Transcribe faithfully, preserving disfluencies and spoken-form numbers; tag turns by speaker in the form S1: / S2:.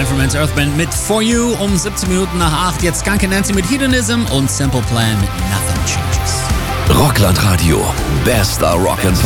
S1: Manfredmans Earthband mit For You um siebzehn Minuten nach acht. Jetzt Skunk Nancy mit Hedonism und Simple Plan mit Nothing Changes.
S2: Rockland Radio, bester Rock and